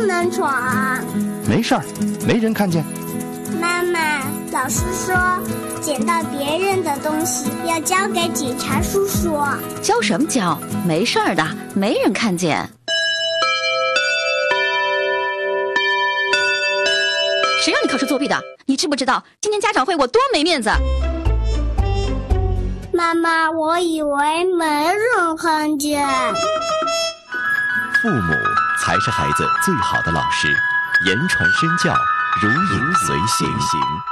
能闯。 没事儿，没人看见。 妈妈，老师说捡到别人的东西要交给警察叔叔。 交什么交？没事儿的，没人看见。谁让你考试作弊的？你知不知道今天家长会我多没面子？ 妈妈，我以为没人看见。 父母才是孩子最好的老师，言传身教，如影随形。